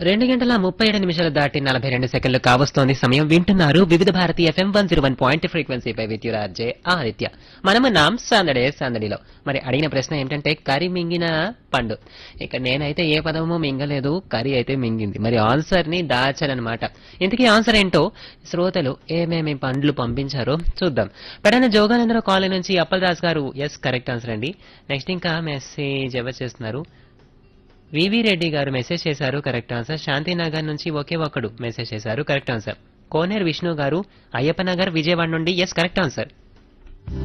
2 గంటల 37 నిమిషాలు దాటి 42 సెకండ్లు కావస్తోంది సమయం. వింటున్నారు వివిధ Bharati FM 101 ఫ్రీక్వెన్సీపై with your RJ Aditya. మనము నాం సందడే సందడిలో. మరి అడిగిన ప్రశ్న ఏమిటంటే కరి మింగిన పండు. ఇక నేనైతే ఏ పదము మింగలేదు, కరి అయితే మింగింది. మరి ఆన్సర్ ని దాచానమాట. ఇంతకీ ఆన్సర్ ఏంటో శ్రోతలు ఏమేమి పండ్లు పంపించారో చూద్దాం. పెడన జోగానందరావు కాలనీ నుంచి అప్పలరాజు గారు ఎస్ కరెక్ట్ ఆన్సర్ అండి. నెక్స్ట్ ఇంకా మెసేజ్ ఎవరు చేస్తున్నారు? వివి రెడ్డి గారు మెసేజ్ చేశారు కరెక్ట్ ఆన్సర్. శాంతినగర్ నుంచి ఒకే ఒక్కడు మెసేజ్ చేశారు కరెక్ట్ ఆన్సర్. కోనేరు విష్ణు గారు అయ్యప్ప నగర్ విజయవాడ నుండి ఎస్ కరెక్ట్ ఆన్సర్.